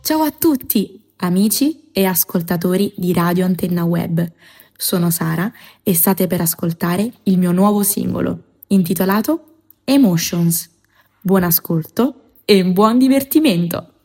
Ciao a tutti, amici e ascoltatori di Radio Antenna Web. Sono Sara e state per ascoltare il mio nuovo singolo, intitolato Emotions. Buon ascolto e buon divertimento!